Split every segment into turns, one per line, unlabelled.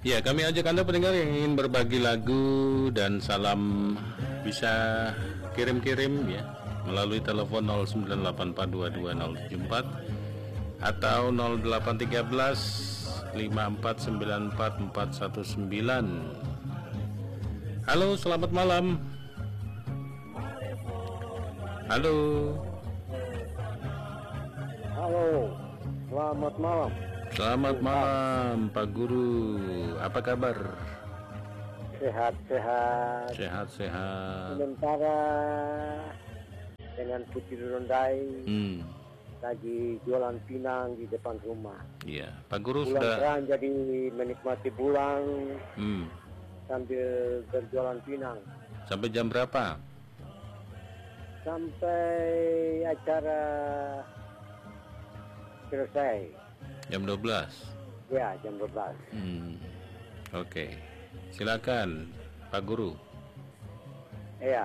Ya, kami ajak Anda pendengar yang ingin berbagi lagu dan salam bisa kirim-kirim ya melalui telepon 08822074 atau 0813 54944119. Halo, selamat malam. Halo.
Halo, selamat malam.
Selamat malam Pak Guru. Apa kabar?
Sehat-sehat.
Sehat-sehat.
Sementara dengan Putri Rondai lagi jualan pinang di depan rumah.
Iya, Pak Guru
Bulan
sudah
terang jadi menikmati bulan sambil berjualan pinang.
Sampai jam berapa?
Sampai acara selesai.
Jam 12.
Ya, jam 12.
Oke. Silakan Pak Guru.
Iya.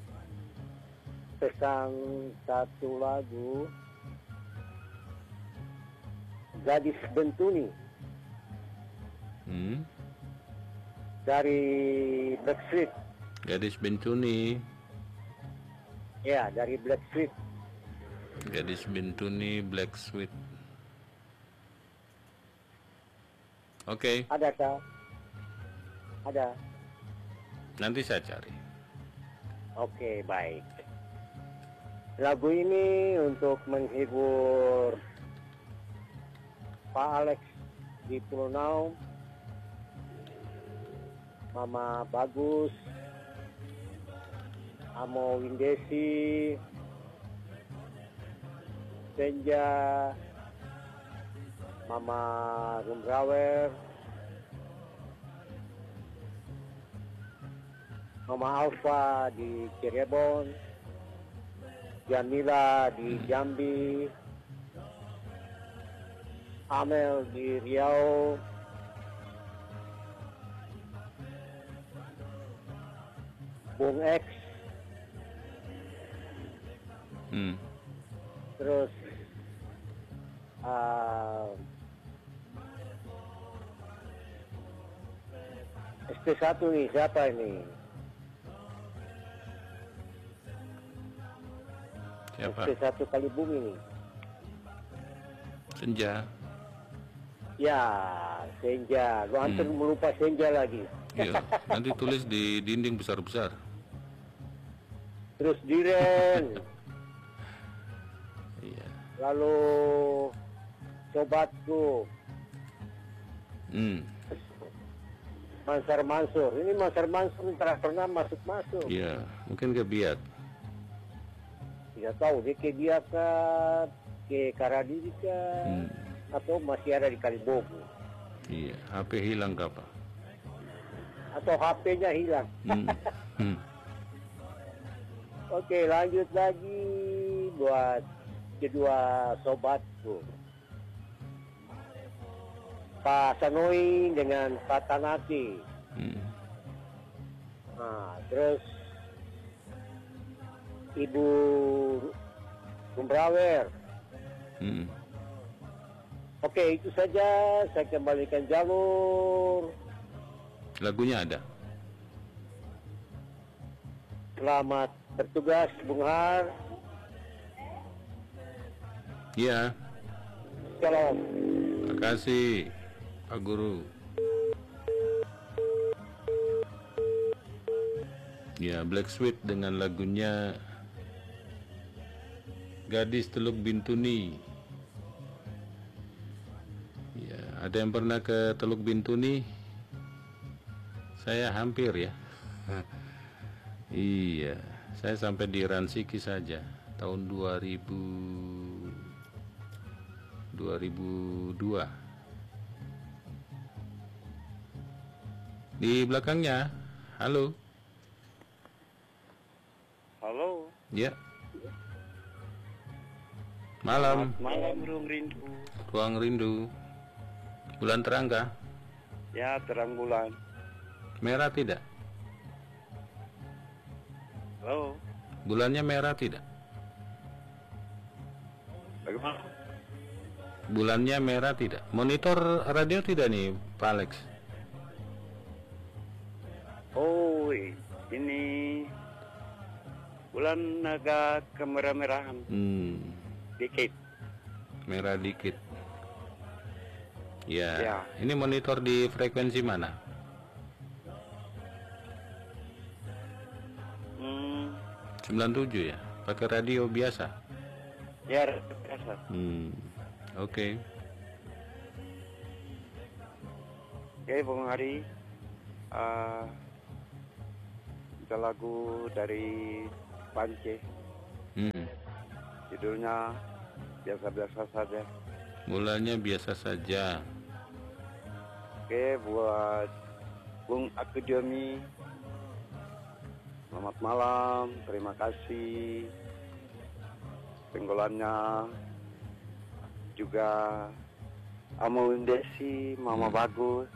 Pesan satu lagu Gadis Bentuni dari Blackstreet.
Gadis Bentuni.
Ya, dari Blackstreet.
Gadis Bentuni Blackstreet. Oke.
Ada kah? Ada.
Nanti saya cari.
Oke, baik. Lagu ini untuk menghibur Pak Alex di Pulau Naum, Mama Bagus, Amo Windesi, Senja, Mama Rumbrawer, Mama Alfa di Cirebon, Jamila di Jambi, Amel di Riau, Bung X, terus SP1 nih, siapa ini?
Siapa?
SP1 kali bumi nih.
Senja.
Ya, Senja. Lu hampir melupa Senja lagi.
Iya, nanti tulis di dinding besar-besar.
Terus Diren.
Iya.
Lalu Sobatku. Mansar Mansur. Ini Mansar Mansur pernah masuk-masuk.
Iya, mungkin ke Biak.
Tidak tahu dia ke Biak kah, ke Karadiri kah, atau masih ada di Kalibogo.
Iya, HP hilang kapan?
Atau HP-nya hilang. Oke, lanjut lagi buat kedua sobatku. Pak Sanoi dengan Pak Tanati. Nah, terus Ibu Rumbrawer. Oke, itu saja. Saya kembalikan jalur.
Lagunya ada.
Selamat bertugas, Bung Har.
Iya.
Shalom.
Terima kasih, Pak Guru. Ya, Black Sweet dengan lagunya Gadis Teluk Bintuni. Ya, ada yang pernah ke Teluk Bintuni? Saya hampir ya. Iya, saya sampai di Ransiki saja tahun 2002. Di belakangnya. Halo.
Halo.
Ya. Malam.
Malam Ruang Rindu.
Ruang Rindu. Bulan terang kah?
Ya, terang bulan.
Merah tidak?
Halo.
Bulannya merah tidak?
Bagaimana?
Bulannya merah tidak? Monitor radio tidak nih, Pak Alex?
Oh, ini bulan agak kemerah-merahan dikit.
Merah dikit. Ya.
Ya.
Ini monitor di frekuensi mana?
Hmm,
97 ya. Pakai radio biasa.
ya biasa.
Oke.
Oke, Bung Hari. Ada lagu dari Pance. Judulnya biasa-biasa saja.
Mulanya biasa saja.
Oke, buat Bung Akademi. Selamat malam, terima kasih. Penggolannya juga Amo Desi, Mama Bagus,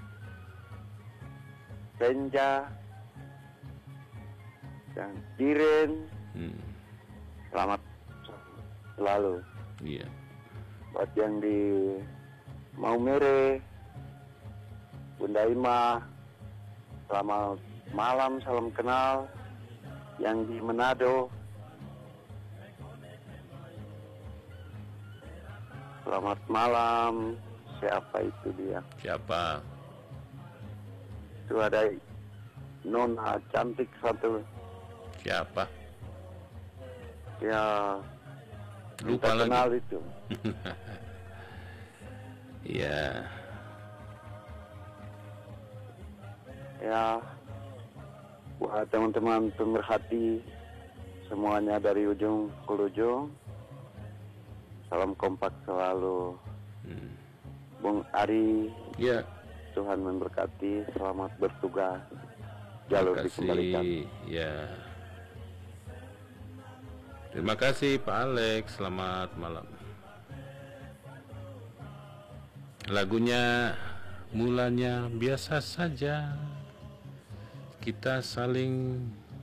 Senja, dan Diren. Selamat selalu.
Iya.
Buat yang di Maumere, Bunda Ima, selamat malam, salam kenal. Yang di Manado, selamat malam. Siapa itu dia?
Siapa?
Itu ada Nona cantik satu.
Siapa?
Ya,
Lupa
kita kenal
lagi.
itu.
Iya.
Ya, buat teman-teman pemerhati semuanya dari ujung ke ujung, salam kompak selalu. Bung Ari,
Ya.
Tuhan memberkati, selamat bertugas, jalur dikembalikan.
Ya. Terima kasih Pak Alex, selamat malam. Lagunya mulanya biasa saja. Kita saling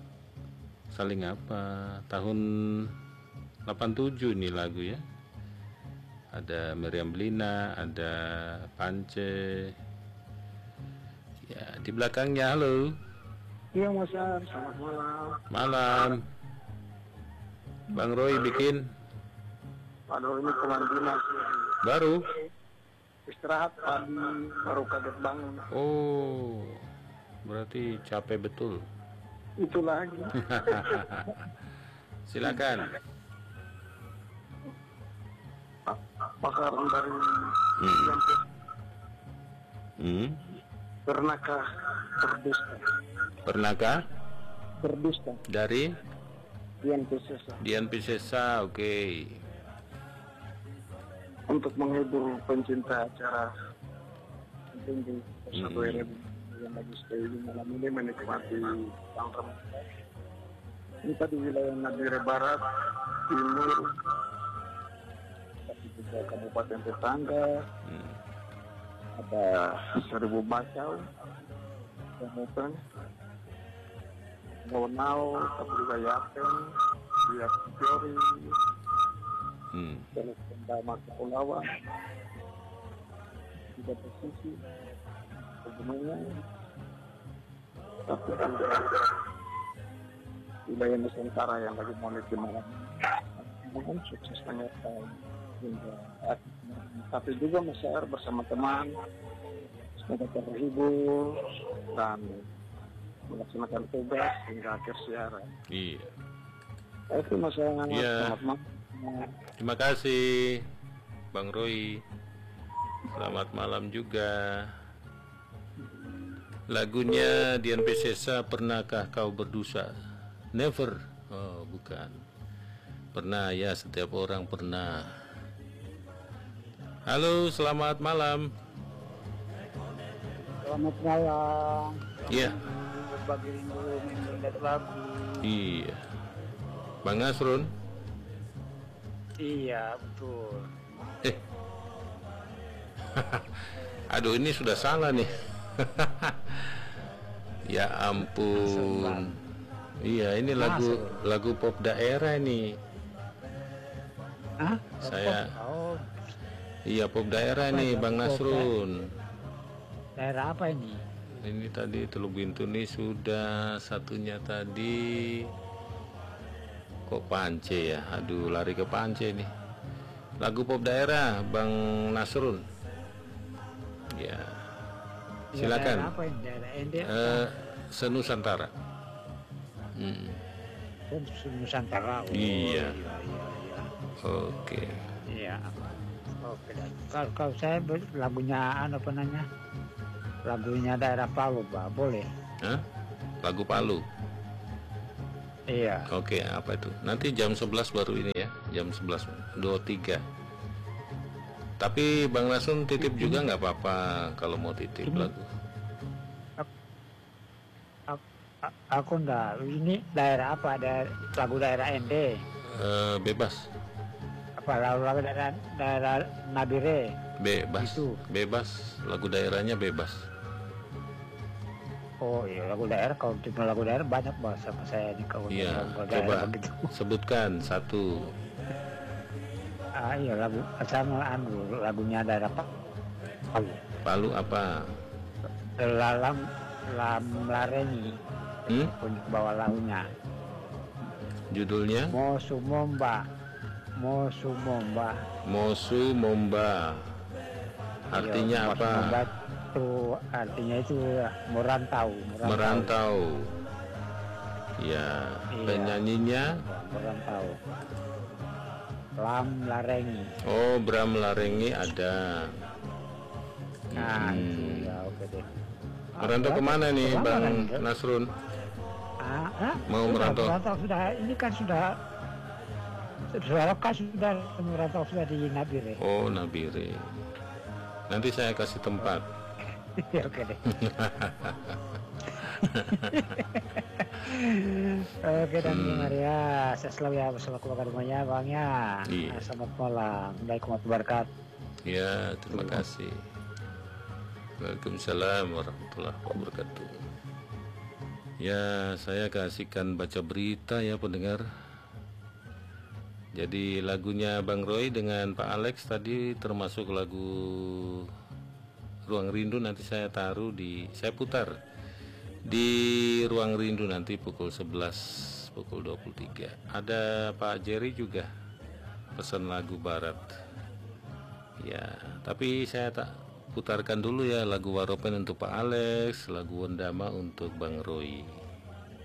apa? Tahun 87 nih lagu ya. Ada Meriam Belina, ada Pance. Ya, di belakangnya halo.
Iya Mas Ar, selamat malam.
Malam. Bang Roy bikin
Aduh ini pulang dinas.
baru.
Istirahat tadi, baru kaget bangun.
Oh, berarti capek betul.
Itu lagi.
Silakan.
Pakaran dari Pernahkah berdusta?
Pernahkah
Berdusta.
dari
Dian Piscesa.
Dian Piscesa? Oke.
Untuk menghibur pencinta acara tinggi satu RM yang lagi stay di malam ini menikmati tangkap. Kita di wilayah Nagire Barat, Timur, tapi juga kabupaten tetangga, ada Seribu Bacau, Kemudian Gawenau, tapi juga Yapen, Biak Jori, terus Pendama Kepulauan, juga posisi pegunungan, tapi juga wilayah Nusantara yang lagi mulai malam. Mohon sukses menyertai hingga tapi juga Mas bersama teman semoga terhibur dan melaksanakan tugas hingga akhir siaran.
Iya.
Itu Mas.
Iya.
Selamat malam.
Terima kasih Bang Roy. Selamat malam juga. Lagunya Dian Piscesa, Pernahkah Kau Berdosa? Never. Oh, bukan. Pernah ya, setiap orang pernah. Halo, selamat malam.
Selamat malam.
Iya.
Berbagi rindu mendengar lagu.
Iya. Bang Asrun.
Iya, betul.
Aduh, ini sudah salah nih. Ya ampun. Iya, ini lagu pop daerah ini.
Hah?
Saya
Oh,
iya pop daerah nih Bang Nasrun.
daerah apa ini?
Ini tadi Teluk Bintuni sudah, satunya tadi kok Pance ya. Aduh, lari ke Pance nih. Lagu pop daerah Bang Nasrun. Ya. Silakan.
Apa ini? Daerah Ende?
Senusantara.
Nusantara. Oh,
Iya.
iya.
Oke.
Iya. Oke. Kalau saya lagunya apa namanya? Lagunya daerah Palu, Pak. Boleh?
Hah? Lagu Palu.
Iya.
Oke, apa itu? Nanti jam 11 baru ini ya. Jam 11.23. Tapi Bang Nasun titip juga nggak apa-apa kalau mau titip lagu.
Aku enggak. Ini daerah apa? Lagu daerah Ende.
Bebas.
Apa lagu daerah Nabire?
Bebas.
Itu.
Bebas. Lagu daerahnya bebas.
Oh iya, lagu daerah. Kalau tipe lagu daerah banyak bahasa saya ini kalau
Iya,
lagu
coba
daerah begitu.
sebutkan satu.
Iya lagu sama lagunya daerah Palu.
Palu apa?
Lam Lareni. Punya bawah lagunya.
Judulnya?
Mosu Momba.
Mosu Momba. Artinya
Iya,
apa?
Mosu Momba itu artinya itu merantau.
Ya,
Iya.
penyanyinya?
Merantau. Lam Larengi.
Oh, Bram Larengi ada.
Nah, itu ya oke deh.
Merantau kemana nih Bang Nasrun? Mau merantau?
Sudah, ini kan sudah merantau sudah di Nabire.
Oh, Nabire. Nanti saya kasih tempat.
Oke deh. Oke dan Maria, saya selalu ya bersama keluarga rumahnya Bang ya.
Iya.
Selamat malam. Assalamualaikum warahmatullahi wabarakatuh.
Ya, terima kasih. Waalaikumsalam warahmatullahi wabarakatuh. Ya, saya kasihkan baca berita ya pendengar. Jadi lagunya Bang Roy dengan Pak Alex tadi termasuk lagu Ruang Rindu, nanti saya putar di Ruang Rindu nanti pukul 11, pukul 23. Ada Pak Jerry juga pesan lagu barat. Ya, tapi saya tak putarkan dulu ya lagu Waropen untuk Pak Alex, lagu Wondama untuk Bang Roy.